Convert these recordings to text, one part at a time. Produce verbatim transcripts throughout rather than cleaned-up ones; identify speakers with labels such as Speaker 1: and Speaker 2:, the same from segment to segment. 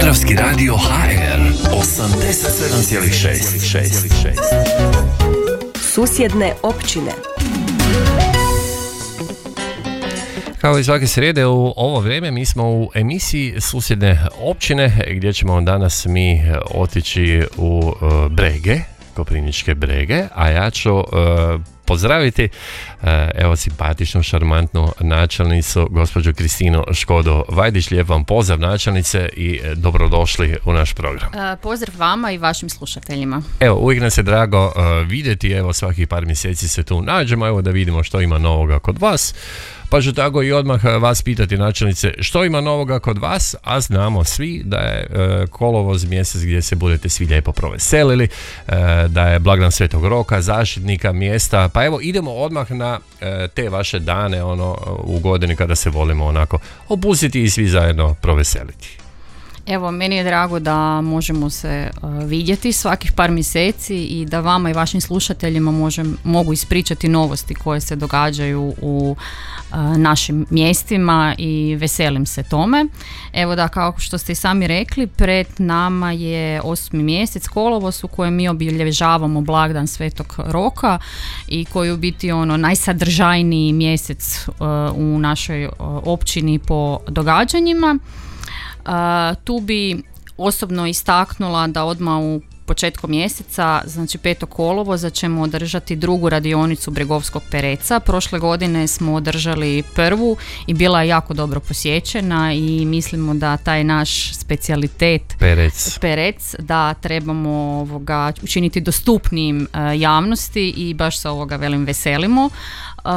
Speaker 1: Podravski radio H R osamdeset sedam zarez šest.
Speaker 2: Susjedne općine.
Speaker 3: Kao i svake srijede u ovo vrijeme mi smo u emisiji Susjedne općine gdje ćemo danas mi otići u uh, Brege, Koprivničke Brege, a ja ću uh, pozdraviti uh, evo simpatičnu, šarmantnu načelnicu, gospođu Kristinu Škodo Vajdić. Lijep vam pozdrav načelnice i dobrodošli u naš program.
Speaker 4: Uh, pozdrav vama i vašim slušateljima.
Speaker 3: Evo, uvijek nas je drago uh, vidjeti, evo svakih par mjeseci se tu nađemo, evo da vidimo što ima novoga kod vas. Pa ću tako i odmah vas pitati načelnice što ima novoga kod vas, a znamo svi da je e, kolovoz mjesec gdje se budete svi lijepo proveselili, e, da je blagdan Svetog Roka, zaštitnika mjesta, pa evo idemo odmah na e, te vaše dane ono u godini kada se volimo onako opustiti i svi zajedno proveseliti.
Speaker 4: Evo, meni je drago da možemo se uh, vidjeti svakih par mjeseci i da vama i vašim slušateljima možem, mogu ispričati novosti koje se događaju u uh, našim mjestima i veselim se tome. Evo da, kao što ste i sami rekli, pred nama je osmi mjesec, kolovoz, u kojem mi obilježavamo blagdan Svetog Roka i koji je u biti ono najsadržajniji mjesec uh, u našoj uh, općini po događanjima. Uh, tu bi osobno istaknula da odmah u početku mjeseca, znači petog kolovoza, ćemo održati drugu radionicu Bregovskog pereca. Prošle godine smo održali prvu i bila je jako dobro posjećena i mislimo da taj naš specijalitet
Speaker 3: perec,
Speaker 4: perec da trebamo ovoga učiniti dostupnijim uh, javnosti i baš se ovoga velim veselimo Uh,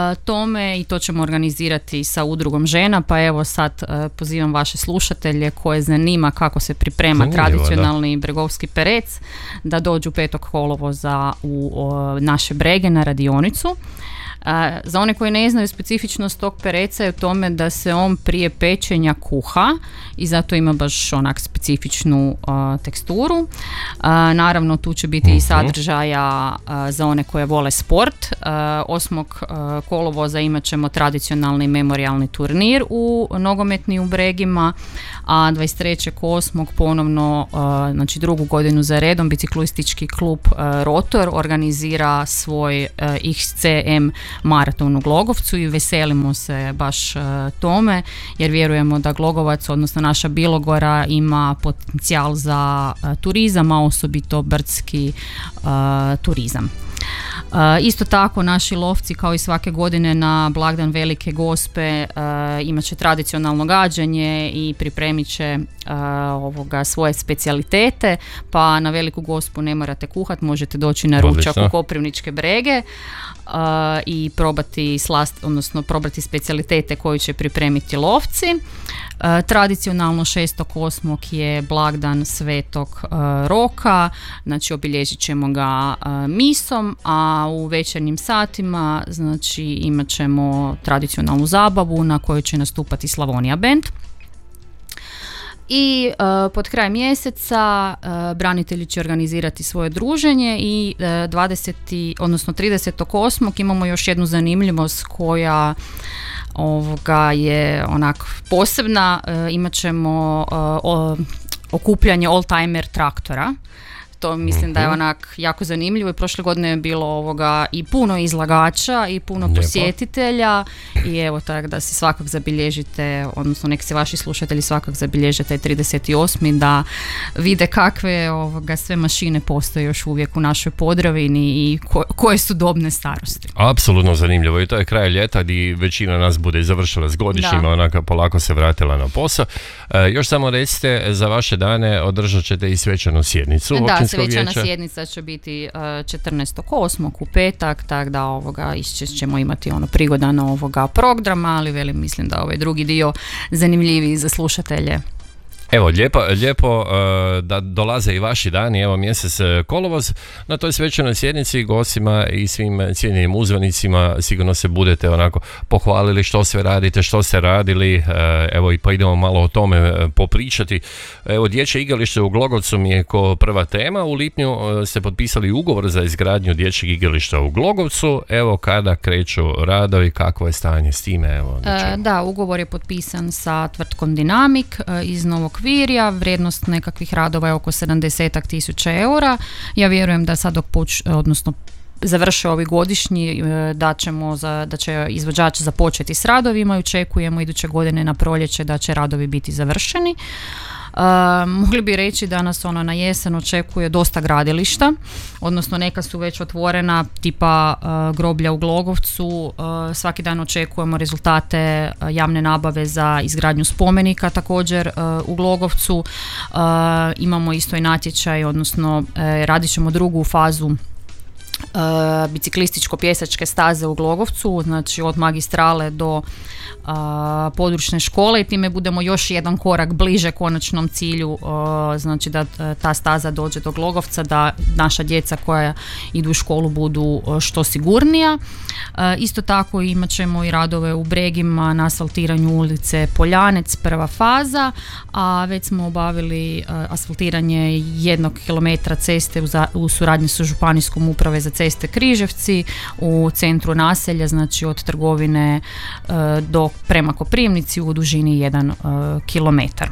Speaker 4: tome i to ćemo organizirati sa udrugom žena, pa evo sad uh, pozivam vaše slušatelje koje zanima kako se priprema
Speaker 3: Zanimljivo,
Speaker 4: tradicionalni
Speaker 3: da.
Speaker 4: bregovski perec da dođu petog kolovoza u uh, naše Brege na radionicu. Uh, za one koji ne znaju, specifičnost tog pereca je u tome da se on prije pečenja kuha i zato ima baš onak specifičnu uh, teksturu. Uh, naravno tu će biti uh-huh. i sadržaja uh, za one koje vole sport. Uh, osmog uh, kolovoza imat ćemo tradicionalni memorijalni turnir u nogometni u Bregima, a dvadeset trećeg osmog ponovno, uh, znači drugu godinu za redom, biciklistički klub uh, Rotor organizira svoj uh, X C M maraton u Glogovcu i veselimo se baš uh, tome jer vjerujemo da Glogovac, odnosno naša Bilogora, ima potencijal za uh, turizam, a osobito brdski uh, turizam. Uh, isto tako naši lovci kao i svake godine na blagdan Velike Gospe uh, imat će tradicionalno gađanje i pripremit će uh, ovoga svoje specijalitete, pa na Veliku Gospu ne morate kuhat, možete doći na ručak u Koprivničke Brege uh, i probati slast, odnosno probati specijalitete koje će pripremiti lovci. Uh, tradicionalno šestog osmog je blagdan Svetog uh, Roka, znači obilježit ćemo ga uh, misom, a u večernjim satima znači imat ćemo tradicionalnu zabavu na kojoj će nastupati Slavonija band. I uh, pod kraj mjeseca uh, branitelji će organizirati svoje druženje i uh, dvadesetog odnosno tridesetog osmog imamo još jednu zanimljivost koja ovoga je onak posebna. Uh, imat ćemo uh, o, okupljanje oldtimer traktora. To mislim mm-hmm. da je onak jako zanimljivo i prošle godine je bilo ovoga i puno izlagača i puno Lijepo. posjetitelja i evo tako da si svakak zabilježite, odnosno nek se vaši slušatelji svakak zabilježite trideset osmi da vide kakve ovoga sve mašine postoje još uvijek u našoj Podravini i ko, koje su dobne starosti.
Speaker 3: Apsolutno zanimljivo i to je kraj ljeta gdje većina nas bude završila s godišnjima, onaka polako se vratila na posao. E, još samo recite, za vaše dane održat ćete i svečanu sjednicu.
Speaker 4: Da, svečana sjednica će biti uh, četrnaestog osmog u petak, tako da ovoga ćemo imati ono prigodan ovoga programa, ali velim mislim da ovaj drugi dio zanimljiviji za slušatelje.
Speaker 3: Evo, lijepo, lijepo uh, da dolaze i vaši dani, evo mjesec kolovoz. Na toj svečanoj sjednici gostima i svim cijenjenim uzvanicima sigurno se budete onako pohvalili što sve radite, što ste radili. Uh, evo i pa idemo malo o tome uh, popričati. Evo, dječje igralište u Glogovcu mi je ko prva tema. U lipnju uh, ste potpisali ugovor za izgradnju dječjeg igrališta u Glogovcu. Evo, kada kreću radovi, kakvo je stanje s time? Evo,
Speaker 4: uh, da, ugovor je potpisan sa tvrtkom Dinamik uh, iz Novog okvirja, vrijednost nekakvih radova je oko sedamdeset tisuća eura. Ja vjerujem da sad dok poč, odnosno završe ovi godišnji, da, ćemo za, da će izvođač započeti s radovima i očekujemo iduće godine na proljeće da će radovi biti završeni. Uh, mogli bi reći da nas ono na jesen očekuje dosta gradilišta, odnosno neka su već otvorena, tipa uh, groblja u Glogovcu. Uh, svaki dan očekujemo rezultate uh, javne nabave za izgradnju spomenika također uh, u Glogovcu. Uh, imamo isto i natječaj, odnosno uh, radit ćemo drugu fazu Uh, biciklističko-pjesačke staze u Glogovcu, znači od magistrale do uh, područne škole, i time budemo još jedan korak bliže konačnom cilju, uh, znači da uh, ta staza dođe do Glogovca, da naša djeca koja idu u školu budu uh, što sigurnija. Uh, isto tako imat ćemo i radove u Bregima na asfaltiranju ulice Poljanec, prva faza, a već smo obavili uh, asfaltiranje jednog kilometra ceste u, za, u suradnji sa Županijskom uprave za ceste Križevci u centru naselja, znači od trgovine uh, do prema Koprivnici u dužini jedan uh, kilometar.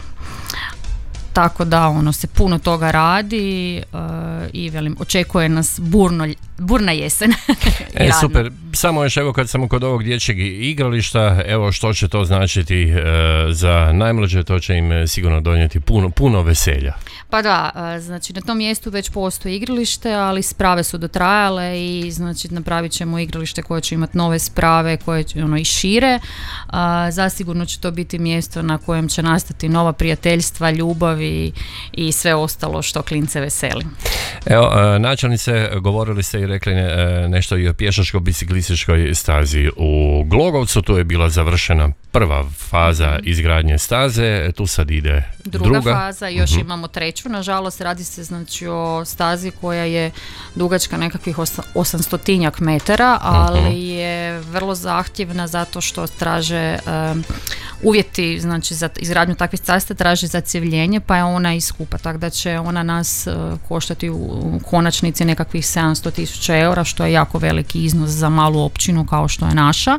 Speaker 4: Tako da ono se puno toga radi uh, i velim, očekuje nas burno, burna jesen.
Speaker 3: E, super, samo još evo kad sam kod ovog dječjeg igrališta, evo što će to značiti uh, za najmlađe, to će im sigurno donijeti puno, puno veselja.
Speaker 4: Pa da, uh, znači na tom mjestu već postoji igralište, ali sprave su dotrajale i znači napravit ćemo igralište koje će imati nove sprave, koje će ono i šire. Uh, zasigurno će to biti mjesto na kojem će nastati nova prijateljstva, ljubav i, i sve ostalo što klince veseli.
Speaker 3: Evo, načelnice, govorili ste i rekli nešto i o pješačko-biciklističkoj stazi u Glogovcu. Tu je bila završena prva faza izgradnje staze, tu sad ide druga,
Speaker 4: druga faza, još
Speaker 3: uh-huh.
Speaker 4: imamo treću. Nažalost, radi se znači o stazi koja je dugačka nekakvih osamstotinjak metara, ali uh-huh. je vrlo zahtjevna zato što traže um, uvjeti, znači za izgradnju takvih cesta traže zacjevljenje, pa je ona i skupa, tako da će ona nas uh, koštati u konačnici nekakvih sedamsto tisuća eura, što je jako veliki iznos za malu općinu kao što je naša.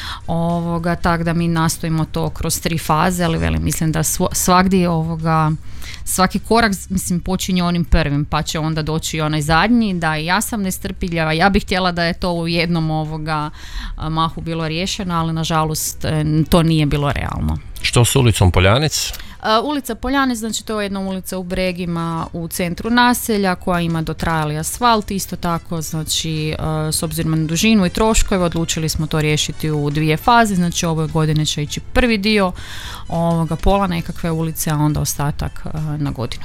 Speaker 4: Ovoga, tako da mi nastojimo to kroz tri faze, ali velim, mislim da svagdje ovoga, svaki korak mislim počinje onim prvim, pa će onda doći i onaj zadnji. Da, i ja sam nestrpljava, ja bih htjela da je to u jednom ovoga mahu bilo riješeno, ali nažalost to nije bilo realno.
Speaker 3: Što s ulicom Poljanec?
Speaker 4: Uh, ulica Poljanec, znači to je jedna ulica u Bregima u centru naselja koja ima dotrajali asfalt, isto tako znači uh, s obzirom na dužinu i troškove odlučili smo to riješiti u dvije faze, znači ove godine će ići prvi dio ovoga pola nekakve ulice, a onda ostatak uh, na godinu.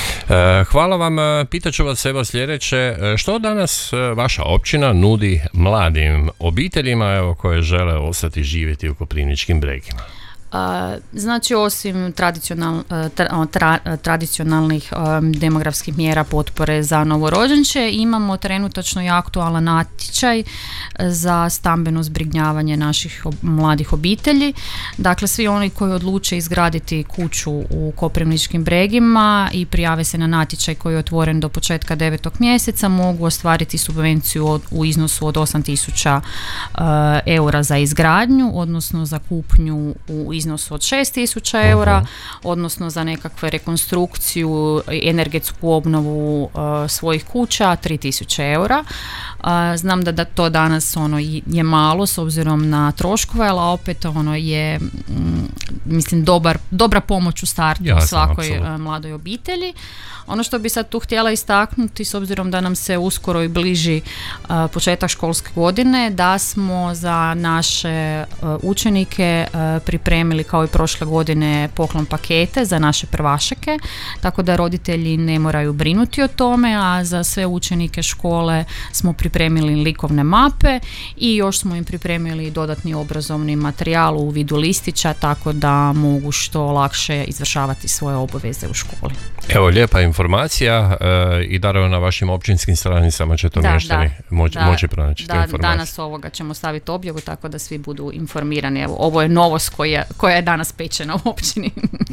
Speaker 3: Hvala vam, pitaću vas evo sljedeće, što danas vaša općina nudi mladim obiteljima evo, koje žele ostati živjeti u Koprivničkim Bregima?
Speaker 4: Uh, znači osim tradicional, tra, tra, tradicionalnih um, demografskih mjera potpore za novorođenče, imamo trenutačno i aktualan natječaj za stambeno zbrinjavanje naših ob, mladih obitelji. Dakle, svi oni koji odluče izgraditi kuću u Koprivničkim Bregima i prijave se na natječaj koji je otvoren do početka devetog mjeseca mogu ostvariti subvenciju od, u iznosu od osam tisuća uh, eura za izgradnju, odnosno za kupnju u iznosu od šest tisuća eura, uh-huh. odnosno za nekakve rekonstrukciju, energetsku obnovu uh, svojih kuća tri tisuće eura. Uh, znam da, da to danas ono je malo s obzirom na troškove, ali opet ono je mm, mislim dobar, dobra pomoć u startu ja, svakoj uh, mladoj obitelji. Ono što bi sad tu htjela istaknuti, s obzirom da nam se uskoro i bliži uh, početak školske godine, da smo za naše uh, učenike uh, pripremili kao i prošle godine poklon pakete za naše prvašeke, tako da roditelji ne moraju brinuti o tome, a za sve učenike škole smo pripremili likovne mape i još smo im pripremili dodatni obrazovni materijal u vidu listića, tako da mogu što lakše izvršavati svoje obaveze u školi.
Speaker 3: Evo, lijepa informacija e, i naravno na vašim općinskim stranicama će to da, mještani da, moći, da, moći pronaći
Speaker 4: da,
Speaker 3: te informacije.
Speaker 4: Danas ovoga ćemo staviti objavu tako da svi budu informirani. Evo, ovo je novost koja, koja je danas pečena u općini.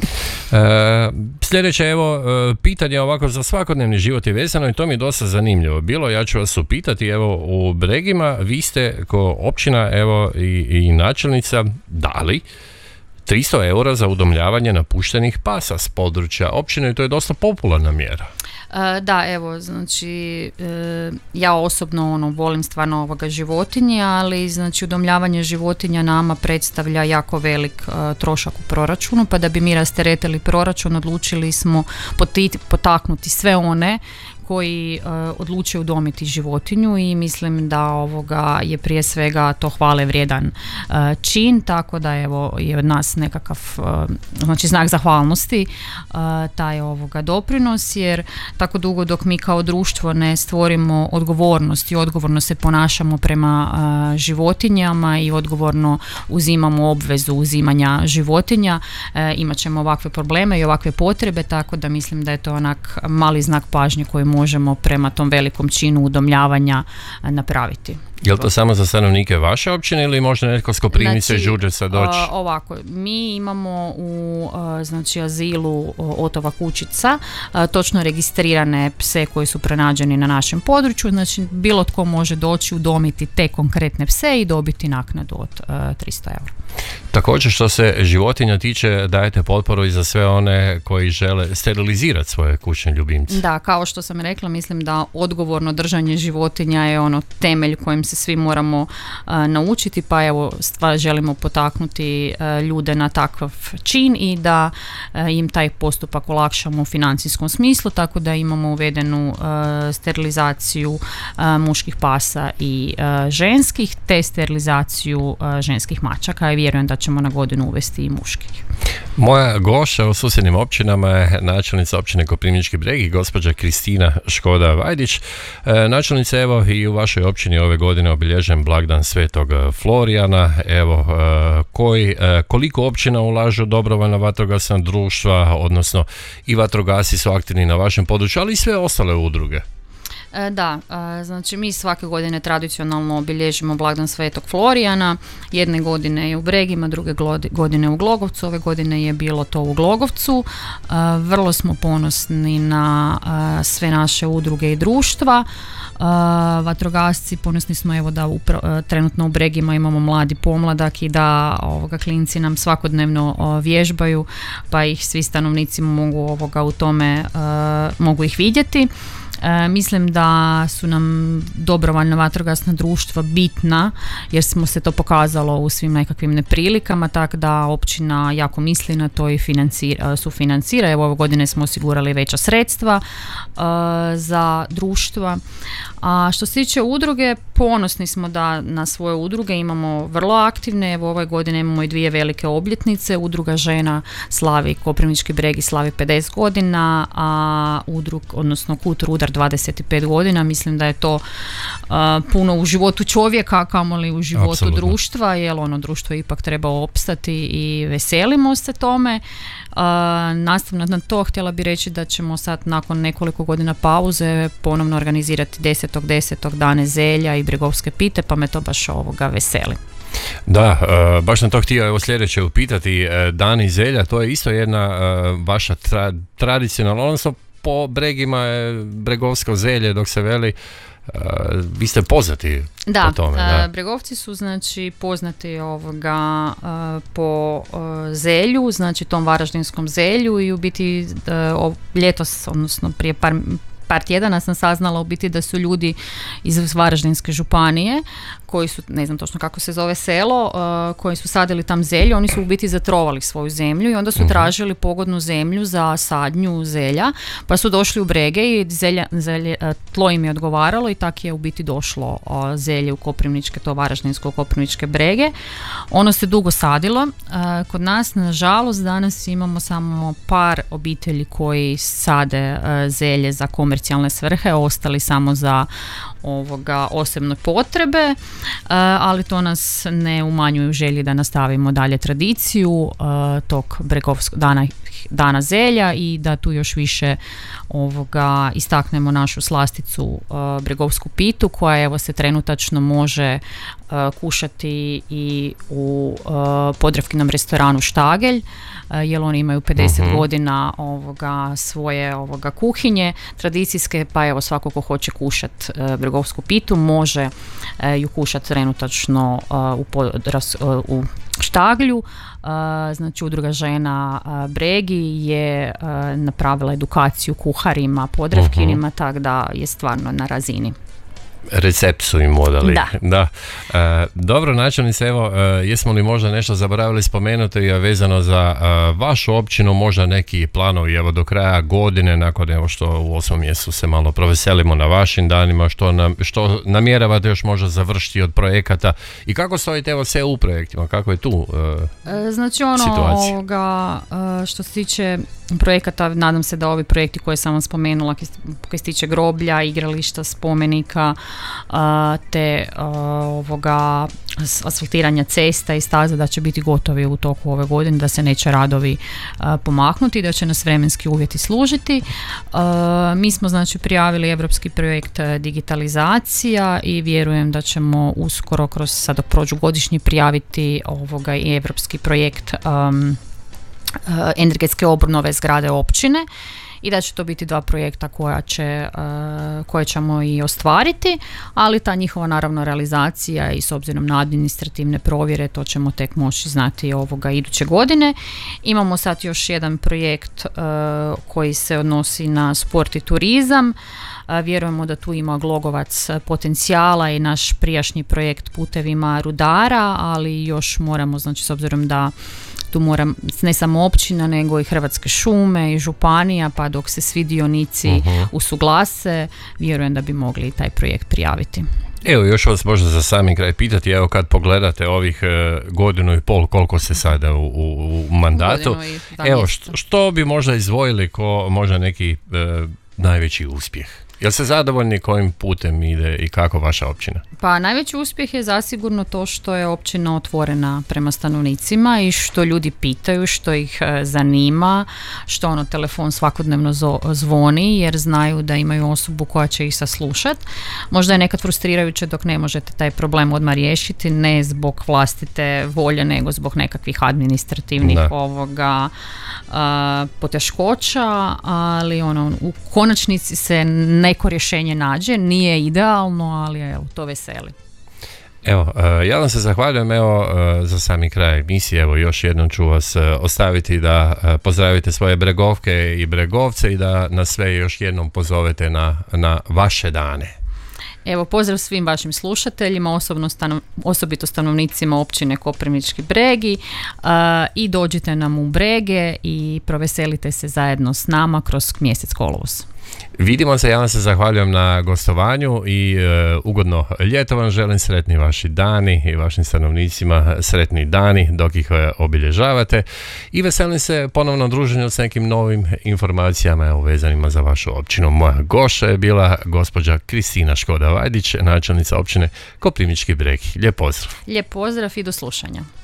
Speaker 3: e, sljedeće evo pitanje ovako za svakodnevni život je vezano i to mi je dosta zanimljivo bilo. Ja ću vas upitati evo u Bregima, vi ste ko općina evo i, i načelnica dali tristo eura za udomljavanje napuštenih pasa s područja općine i to je dosta popularna mjera.
Speaker 4: Da, evo, znači ja osobno ono, volim stvarno ovoga životinje, ali znači udomljavanje životinja nama predstavlja jako velik uh, trošak u proračunu, pa da bi mi rasteretili proračun odlučili smo poti- potaknuti sve one koji uh, odlučuju udomiti životinju i mislim da ovoga je prije svega to hvale vrijedan uh, čin, tako da evo je od nas nekakav uh, znači znak zahvalnosti uh, taj ovoga doprinos, jer tako dugo dok mi kao društvo ne stvorimo odgovornost i odgovorno se ponašamo prema uh, životinjama i odgovorno uzimamo obvezu uzimanja životinja, uh, imat ćemo ovakve probleme i ovakve potrebe, tako da mislim da je to onak mali znak pažnje koji možemo prema tom velikom činu udomljavanja napraviti.
Speaker 3: Je li to samo za stanovnike vaše općine ili možda netko s Koprivnice i
Speaker 4: znači,
Speaker 3: Đurđevca doći?
Speaker 4: A, ovako, mi imamo u a, znači, azilu Otova Kućica a, točno registrirane pse koji su pronađeni na našem području, znači bilo tko može doći udomiti te konkretne pse i dobiti naknadu od a, tristo eura.
Speaker 3: Također što se životinja tiče, dajete potporu i za sve one koji žele sterilizirati svoje kućne ljubimce.
Speaker 4: Da, kao što sam rekla, mislim da odgovorno držanje životinja je ono temelj kojim se svi moramo uh, naučiti, pa evo stvar želimo potaknuti uh, ljude na takav čin i da uh, im taj postupak olakšamo u financijskom smislu, tako da imamo uvedenu uh, sterilizaciju uh, muških pasa i uh, ženskih, te sterilizaciju uh, ženskih mačaka i vjerujem da ćemo na godinu uvesti i muških.
Speaker 3: Moja gošća u susjednim općinama je načelnica općine Koprivnički Breg i gospođa Kristina Škoda Vajdić. E, načelnice, evo i u vašoj općini ove godine obilježen blagdan Svetog Florijana. Evo, e, koji, e, koliko općina ulažu dobrovoljna vatrogasna društva, odnosno i vatrogasci su aktivni na vašem području, ali i sve ostale udruge?
Speaker 4: Da, znači mi svake godine tradicionalno obilježimo blagdan Svetog Florijana, jedne godine je u Bregima, druge godine u Glogovcu, ove godine je bilo to u Glogovcu. Vrlo smo ponosni na sve naše udruge i društva. Vatrogasci, ponosni smo evo da upra- trenutno u Bregima imamo mladi pomladak i da ovoga klinci nam svakodnevno vježbaju, pa ih svi stanovnici mogu ovoga u tome mogu ih vidjeti. E, mislim da su nam dobrovoljna vatrogasna društva bitna jer smo se to pokazalo u svim nekakvim neprilikama, tako da općina jako misli na to i financira, sufinancira. Evo ove godine smo osigurali veća sredstva e, za društva. A što se tiče udruge, ponosni smo da na svoje udruge imamo vrlo aktivne. Evo ove godine imamo i dvije velike obljetnice. Udruga žena slavi Koprivnički Breg i slavi pedeset godina, a udrug, odnosno Kutur Udar dvadeset pet godina. Mislim da je to uh, puno u životu čovjeka, kamoli u životu Absolutno. društva, jer ono društvo ipak treba opstati i veselimo se tome. Uh, nastavno na to htjela bi reći da ćemo sad nakon nekoliko godina pauze ponovno organizirati desetog desetog dane zelja i bregovske pite, pa me to baš ovoga veseli.
Speaker 3: Da, uh, baš sam to htio evo sljedeće upitati. uh, Dani zelja, to je isto jedna uh, vaša tra- tradicionalna, odnosno po Bregima je bregovsko zelje dok se veli. Uh, vi ste poznati
Speaker 4: da,
Speaker 3: po tome. Da,
Speaker 4: uh, Bregovci su znači poznati ovoga uh, po uh, zelju, znači tom varaždinskom zelju i u biti uh, ljetos, odnosno prije par par tjedana sam saznala u biti da su ljudi iz Varaždinske županije koji su, ne znam točno kako se zove selo, uh, koji su sadili tam zelju, oni su u biti zatrovali svoju zemlju i onda su tražili pogodnu zemlju za sadnju zelja, pa su došli u Brege i zelja, zelje, tlo im je odgovaralo i tak je u biti došlo uh, zelje u Koprivničke, to Varaždinsko Koprivničke Brege. Ono se dugo sadilo. Uh, kod nas, nažalost, danas imamo samo par obitelji koji sade uh, zelje za komercijalne svrhe, ostali samo za ovoga osobne potrebe, uh, ali to nas ne umanjuje u želji da nastavimo dalje tradiciju uh, tog bregovskog dana, dana zelja i da tu još više ovoga istaknemo našu slasticu uh, bregovsku pitu koja evo se trenutačno može uh, kušati i u uh, Podravkinom restoranu Štagelj, uh, jer oni imaju pedeset uh-huh. godina ovoga, svoje ovoga, kuhinje tradicijske, pa evo svako ko hoće kušati uh, bregovsku pitu može uh, ju kušati trenutačno uh, u, podras, uh, u Štaglju. Uh, znači udruga žena uh, Bregi je uh, napravila edukaciju kuharima, Podravkinima, uh-huh. tako da je stvarno na razini.
Speaker 3: Recept su im odali.
Speaker 4: Da.
Speaker 3: da. E, dobro, načelnice, evo, e, jesmo li možda nešto zaboravili spomenuti vezano za e, vašu općinu, možda neki planovi, evo, do kraja godine, nakon evo što u osmom mjesecu se malo proveselimo na vašim danima, što, nam, što namjeravate još možda završiti od projekata i kako stojite evo sve u projektima, kako je tu e,
Speaker 4: e, znači ono,
Speaker 3: situacija?
Speaker 4: Ovoga, što se tiče projekata, nadam se da ovi projekti koje sam vam spomenula, koji se tiče groblja, igrališta, spomenika, te ovoga asfaltiranja cesta i staza, da će biti gotovi u toku ove godine, da se neće radovi pomaknuti, da će nas vremenski uvjeti služiti. Mi smo znači prijavili europski projekt digitalizacija i vjerujem da ćemo uskoro, kroz sad dok prođu godišnji, prijaviti ovoga i europski projekt um, energetske obnove zgrade općine i da će to biti dva projekta koja će, uh, koje ćemo i ostvariti, ali ta njihova naravno realizacija i s obzirom na administrativne provjere to ćemo tek moći znati ovoga iduće godine. Imamo sad još jedan projekt uh, koji se odnosi na sport i turizam. Uh, vjerujemo da tu ima Glogovac potencijala i naš prijašnji projekt putevima rudara, ali još moramo, znači s obzirom da tu moram ne samo općina nego i Hrvatske šume i županija, pa dok se svi dionici uh-huh. usuglase, vjerujem da bi mogli taj projekt prijaviti.
Speaker 3: Evo, još vas možda za sami kraj pitati, evo kad pogledate ovih e, godinu i pol koliko se sada u, u, u mandatu, evo što, što bi možda izdvojili ko možda neki e, najveći uspjeh? Jel ste zadovoljni kojim putem ide i kako vaša općina?
Speaker 4: Pa najveći uspjeh je zasigurno to što je općina otvorena prema stanovnicima i što ljudi pitaju, što ih e, zanima, što ono telefon svakodnevno zo, zvoni jer znaju da imaju osobu koja će ih saslušati. Možda je nekad frustrirajuće dok ne možete taj problem odmah riješiti, ne zbog vlastite volje nego zbog nekakvih administrativnih da. ovoga a, poteškoća, ali ono u konačnici se ne neko rješenje nađe, nije idealno, ali evo, to veseli.
Speaker 3: Evo, ja vam se zahvaljujem, evo, za sami kraj emisije, evo, još jednom ću vas ostaviti da pozdravite svoje Bregovke i Bregovce i da nas sve još jednom pozovete na, na vaše dane.
Speaker 4: Evo, pozdrav svim vašim slušateljima, osobno stanov, osobito stanovnicima općine Koprivnički Bregi uh, i dođite nam u Brege i proveselite se zajedno s nama kroz mjesec kolovoz.
Speaker 3: Vidimo se, ja vam se zahvaljujem na gostovanju i e, ugodno ljeto vam želim, sretni vaši dani i vašim stanovnicima sretni dani dok ih e, obilježavate i veselim se ponovno druženju s nekim novim informacijama evo, vezanima za vašu općinu. Moja gošća je bila gospođa Kristina Škoda Vajdić, načelnica općine Koprivnički Breg. Lijep pozdrav.
Speaker 4: Lijep pozdrav i do slušanja.